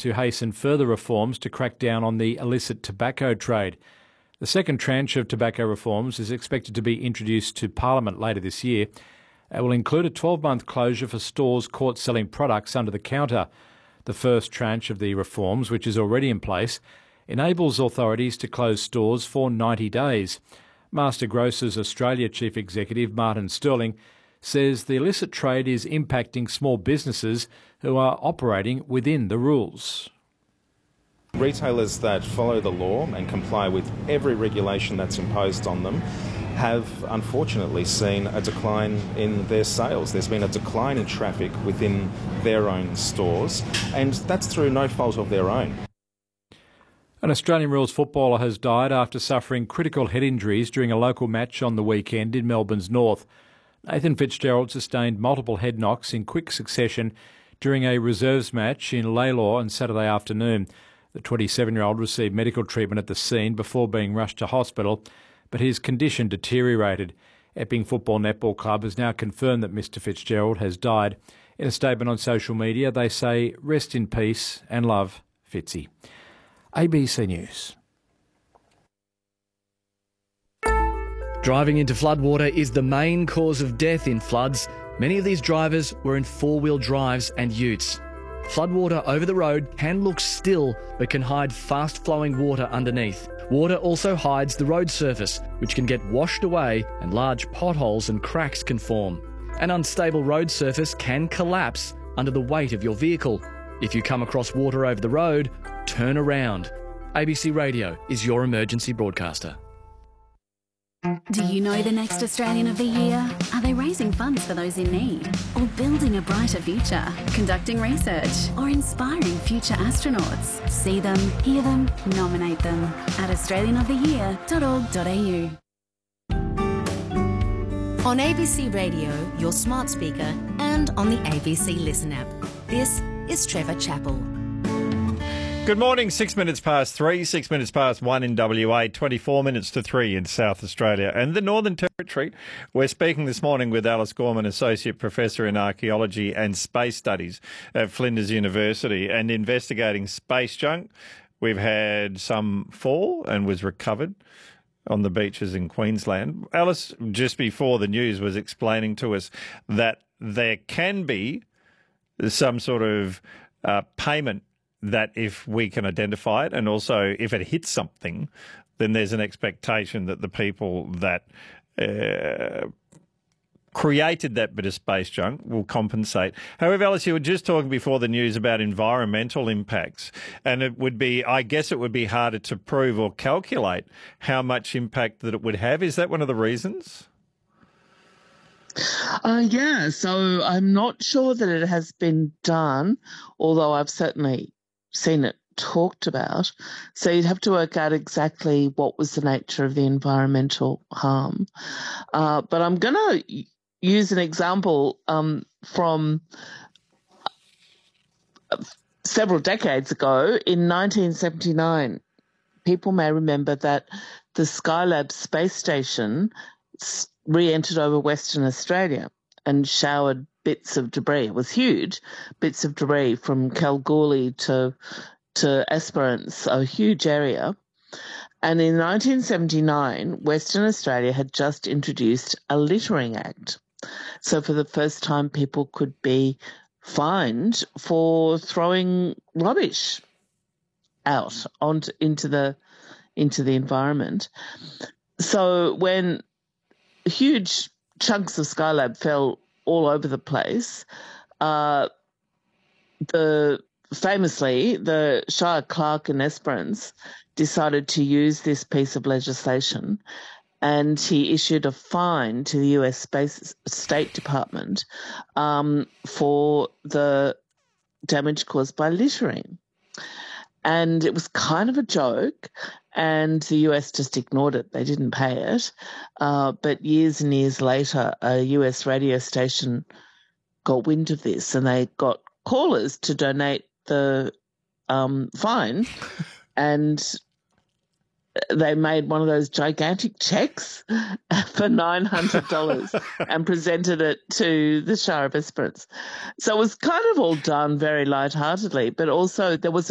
to hasten further reforms to crack down on the illicit tobacco trade. The second tranche of tobacco reforms is expected to be introduced to Parliament later this year. It will include a 12-month closure for stores caught selling products under the counter. The first tranche of the reforms, which is already in place, enables authorities to close stores for 90 days. Master Grocers Australia Chief Executive Martin Sterling says the illicit trade is impacting small businesses who are operating within the rules. Retailers that follow the law and comply with every regulation that's imposed on them have unfortunately seen a decline in their sales. There's been a decline in traffic within their own stores, and that's through no fault of their own. An Australian rules footballer has died after suffering critical head injuries during a local match on the weekend in Melbourne's north. Nathan Fitzgerald sustained multiple head knocks in quick succession during a reserves match in Lalor on Saturday afternoon. The 27-year-old received medical treatment at the scene before being rushed to hospital, but his condition deteriorated. Epping Football Netball Club has now confirmed that Mr Fitzgerald has died. In a statement on social media, they say, "Rest in peace and love, Fitzy." ABC News. Driving into floodwater is the main cause of death in floods. Many of these drivers were in four-wheel drives and utes. Floodwater over the road can look still, but can hide fast-flowing water underneath. Water also hides the road surface, which can get washed away and large potholes and cracks can form. An unstable road surface can collapse under the weight of your vehicle. If you come across water over the road, turn around. ABC Radio is your emergency broadcaster. Do you know the next Australian of the Year? Are they raising funds for those in need? Or building a brighter future? Conducting research? Or inspiring future astronauts? See them, hear them, nominate them at australianoftheyear.org.au. On ABC Radio, your smart speaker, and on the ABC Listen app. This is Trevor Chappell. Good morning, 6 minutes past 3, 6 minutes past 1 in WA, 24 minutes to 3 in South Australia and the Northern Territory. We're speaking this morning with Alice Gorman, Associate Professor in Archaeology and Space Studies at Flinders University, and investigating space junk. We've had some fall and was recovered on the beaches in Queensland. Alice, just before the news, was explaining to us that there can be some sort of payment that if we can identify it, and also if it hits something, then there's an expectation that the people that created that bit of space junk will compensate. However, Alice, you were just talking before the news about environmental impacts, and it would be, I guess it would be harder to prove or calculate how much impact that it would have. Is that one of the reasons? Yeah, so I'm not sure that it has been done, although I've certainly seen it talked about. So you'd have to work out exactly what was the nature of the environmental harm. But I'm going to use an example from several decades ago. In 1979, people may remember that the Skylab space station re-entered over Western Australia and showered bits of debris. It was huge, bits of debris from Kalgoorlie to Esperance, a huge area. And in 1979, Western Australia had just introduced a littering act. So for the first time, people could be fined for throwing rubbish out into the environment. So when huge chunks of Skylab fell all over the place, famously, the Shire Clerk in Esperance decided to use this piece of legislation, and he issued a fine to the US State Department for the damage caused by littering. And it was kind of a joke, and the US just ignored it. They didn't pay it. But years and years later, a US radio station got wind of this, and they got callers to donate the fine, and they made one of those gigantic checks for $900 and presented it to the Shire of Esperance. So it was kind of all done very lightheartedly, but also there was